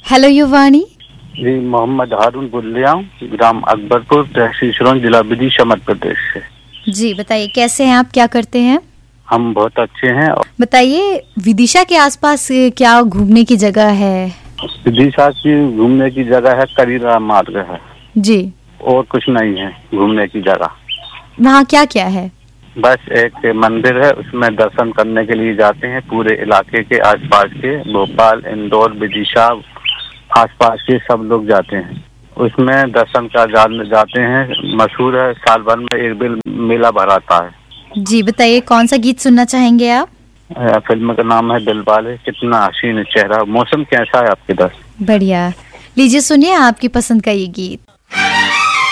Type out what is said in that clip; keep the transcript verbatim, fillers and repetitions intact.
Hello युवानी। जी, मोहम्मद हारून बोल रहा हूँ, ग्राम अकबरपुर, तहसील सिरोंज, जिला विदिशा, मध्य प्रदेश से। जी बताइए, कैसे हैं आप, क्या करते हैं? हम बहुत अच्छे हैं। बताइए, विदिशा के आसपास क्या घूमने की जगह है? विदिशा की घूमने की जगह है, करीरा मार्ग है जी। और कुछ नहीं है घूमने की जगह। वहाँ क्या क्या है? बस एक मंदिर है, उसमें दर्शन करने के लिए जाते हैं। पूरे इलाके के आसपास के, भोपाल, इंदौर, विदिशा आसपास के सब लोग जाते हैं। उसमें दर्शन का जाते हैं। मशहूर है, साल भर में एक बिल मेला भराता है। जी बताइए, कौन सा गीत सुनना चाहेंगे आप? फिल्म का नाम है दिलवाले, कितना हसीन चेहरा। मौसम कैसा है आपके पास? बढ़िया, लीजिए सुनिए आपकी पसंद का ये गीत।